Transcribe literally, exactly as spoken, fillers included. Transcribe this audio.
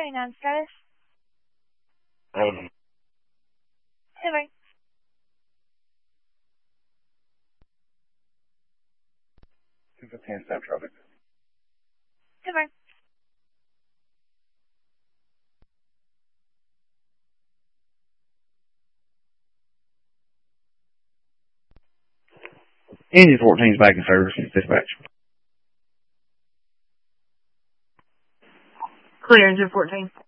nine status. Um, Silver. two fifteen stop traffic. Silver. Engine fourteen is back in service. Dispatch. Clear engine fourteen.